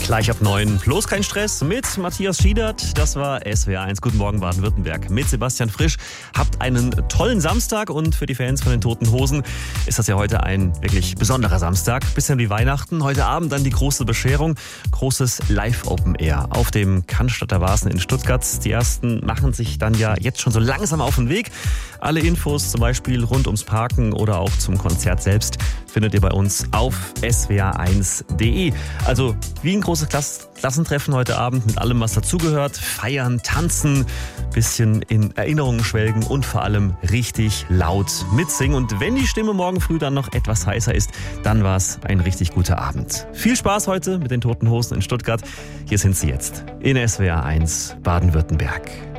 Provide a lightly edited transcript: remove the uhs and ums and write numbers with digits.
Gleich ab 9. Bloß kein Stress mit Matthias Schiedert. Das war SWR 1. Guten Morgen Baden-Württemberg mit Sebastian Frisch. Habt einen tollen Samstag und für die Fans von den Toten Hosen ist das ja heute ein wirklich besonderer Samstag. Bisschen wie Weihnachten. Heute Abend dann die große Bescherung. Großes Live-Open Air auf dem Cannstatter Wasen in Stuttgart. Die ersten machen sich dann ja jetzt schon so langsam auf den Weg. Alle Infos zum Beispiel rund ums Parken oder auch zum Konzert selbst findet ihr bei uns auf swr1.de. Also wie ein großes Klassentreffen heute Abend mit allem, was dazugehört. Feiern, tanzen, bisschen in Erinnerungen schwelgen und vor allem richtig laut mitsingen. Und wenn die Stimme morgen früh dann noch etwas heißer ist, dann war es ein richtig guter Abend. Viel Spaß heute mit den Toten Hosen in Stuttgart. Hier sind sie jetzt in SWR 1 Baden-Württemberg.